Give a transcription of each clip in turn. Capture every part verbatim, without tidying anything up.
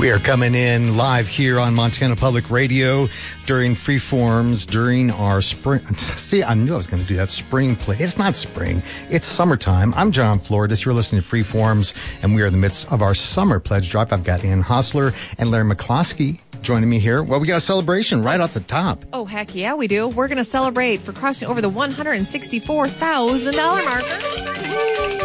We are coming in live here on Montana Public Radio during Freeforms, during our spring. See, I knew I was going to do that spring play. It's not spring. It's summertime. I'm John Floridas. You're listening to Freeforms, and we are in the midst of our summer pledge drop. I've got Ann Hostler and Larry McCloskey joining me here. Well, we got a celebration right off the top. Oh, heck yeah, we do. We're going to celebrate for crossing over the one hundred sixty-four thousand dollars marker.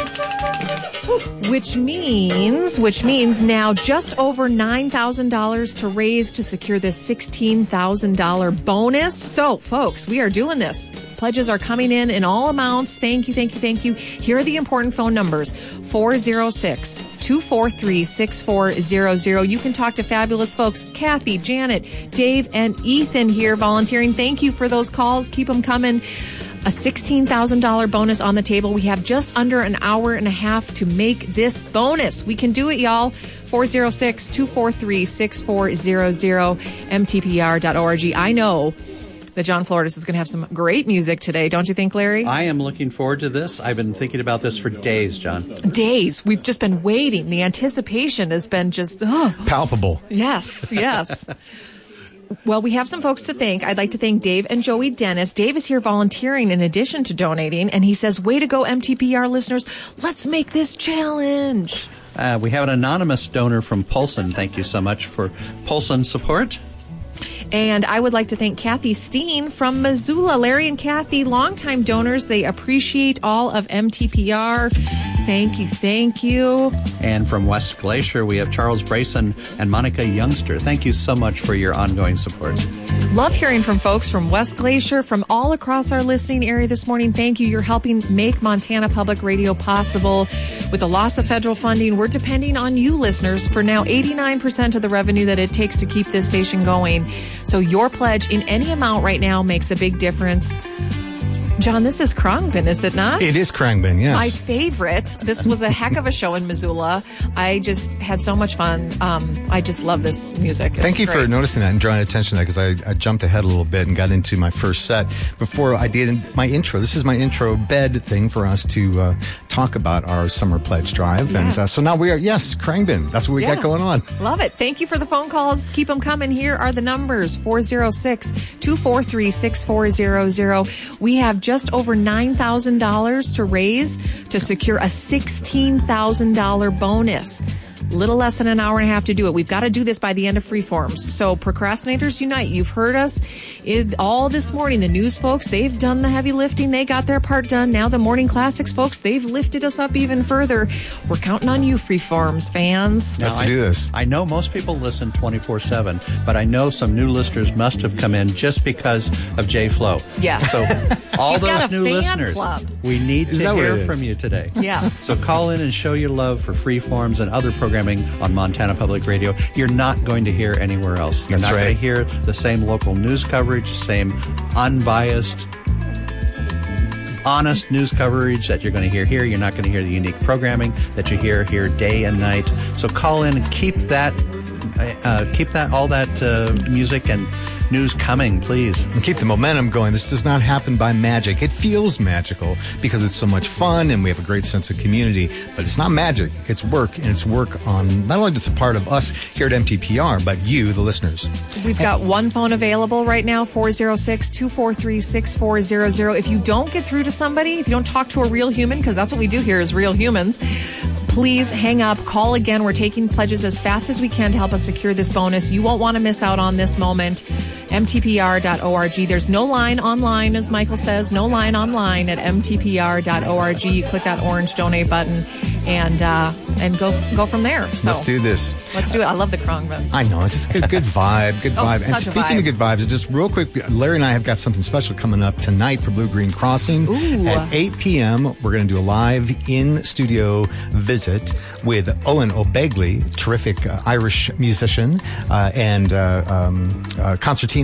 Which means, which means now just over nine thousand dollars to raise to secure this sixteen thousand dollars bonus. So, folks, we are doing this. Pledges are coming in in all amounts. Thank you, thank you, thank you. Here are the important phone numbers. four oh six, two four three, six four zero zero. You can talk to fabulous folks. Kathy, Janet, Dave, and Ethan here volunteering. Thank you for those calls. Keep them coming. A sixteen thousand dollars bonus on the table. We have just under an hour and a half to make this bonus. We can do it, y'all. four oh six, two four three, six four zero zero, M T P R dot org. I know that John Floridas is going to have some great music today. Don't you think, Larry? I am looking forward to this. I've been thinking about this for days, John. Days. We've just been waiting. The anticipation has been just... Oh. Palpable. Yes, yes. Well, we have some folks to thank. I'd like to thank Dave and Joey Dennis. Dave is here volunteering in addition to donating, and he says, way to go, M T P R listeners. Let's make this challenge. Uh, we have an anonymous donor from Polson. Thank you so much for Polson support. And I would like to thank Kathy Steen from Missoula. Larry and Kathy, longtime donors. They appreciate all of M T P R. Thank you, thank you. And from West Glacier, we have Charles Brayson and Monica Youngster. Thank you so much for your ongoing support. Love hearing from folks from West Glacier, from all across our listening area this morning. Thank you. You're helping make Montana Public Radio possible. With the loss of federal funding, we're depending on you listeners for now eighty-nine percent of the revenue that it takes to keep this station going. So your pledge in any amount right now makes a big difference. John, this is Khruangbin, is it not? It is Khruangbin, yes. My favorite. This was a heck of a show in Missoula. I just had so much fun. Um, I just love this music. It's Thank you great. for noticing that and drawing attention to that, because I, I jumped ahead a little bit and got into my first set before I did my intro. This is my intro bed thing for us to uh, talk about our summer pledge drive. Yeah. And uh, so now we are, yes, Khruangbin. That's what we Yeah. got going on. Love it. Thank you for the phone calls. Keep them coming. Here are the numbers. four oh six, two four three, six four zero zero. We have just over nine thousand dollars to raise to secure a sixteen thousand dollars bonus. Little less than an hour and a half to do it. We've got to do this by the end of Freeforms. So procrastinators unite. You've heard us it, all this morning. The news folks, they've done the heavy lifting. They got their part done. Now the morning classics folks, they've lifted us up even further. We're counting on you, Freeforms fans. Let's Now, do I, this. I know most people listen twenty-four seven, but I know some new listeners must have come in just because of Jay Flo. Yeah. So all He's got those a new fan listeners, club. we need Is to that what hear it is? from you today. Yes. So call in and show your love for Freeforms and other programming on Montana Public Radio. You're not going to hear anywhere else. You're That's not right. going to hear the same local news coverage, the same unbiased, honest news coverage that you're going to hear here. You're not going to hear the unique programming that you hear here day and night. So call in and keep that, uh, keep that all that uh, music and news coming, please. And keep the momentum going. This does not happen by magic. It feels magical because it's so much fun and we have a great sense of community. But it's not magic. It's work, and it's work on not only just a part of us here at M T P R, but you, the listeners. We've got one phone available right now, four oh six, two four three, six four zero zero. If you don't get through to somebody, if you don't talk to a real human, because that's what we do here is real humans, please hang up, call again. We're taking pledges as fast as we can to help us secure this bonus. You won't want to miss out on this moment. M T P R dot org. There's no line online, as Michael says, no line online at M T P R dot org. You click that orange donate button and uh, and go go from there. So Let's do this. Let's do it. I love the Khruangbin. I know. It's just a good, good vibe. Good Oh, vibe. such And a speaking vibe. of good vibes, just real quick, Larry and I have got something special coming up tonight for Blue Green Crossing. Ooh. At eight p.m., we're going to do a live in-studio visit with Owen O'Begley, terrific uh, Irish musician uh, and uh, um, uh, concertina.